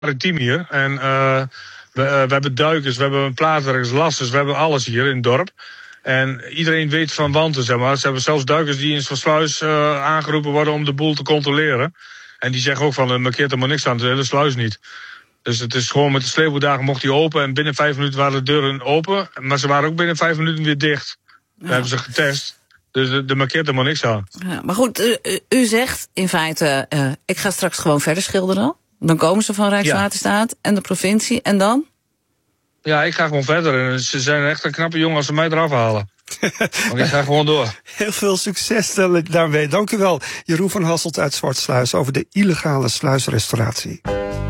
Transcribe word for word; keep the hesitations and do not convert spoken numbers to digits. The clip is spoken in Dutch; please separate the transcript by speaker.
Speaker 1: maritiem hier. En uh, we, uh, we hebben duikers, we hebben plaatwerkers, lassers, we hebben alles hier in het dorp. En iedereen weet van wanten, zeg maar. Ze hebben zelfs duikers die in Zwartsluis uh, aangeroepen worden om de boel te controleren. En die zeggen ook van, er markeert er maar niks aan, de hele sluis niet. Dus het is gewoon met de sleepbootdagen mocht die open. En binnen vijf minuten waren de deuren open. Maar ze waren ook binnen vijf minuten weer dicht. Ja. Dat hebben ze getest. Dus er markeert er maar niks aan.
Speaker 2: Ja, maar goed, u, u zegt in feite, uh, ik ga straks gewoon verder schilderen. Dan komen ze van Rijkswaterstaat ja. en de provincie. En dan?
Speaker 1: Ja, ik ga gewoon verder. En ze zijn echt een knappe jongen als ze mij eraf halen. Want ik ga gewoon door.
Speaker 3: Heel veel succes daarmee. Dank u wel, Jeroen van Hasselt uit Zwartsluis over de illegale sluisrestauratie.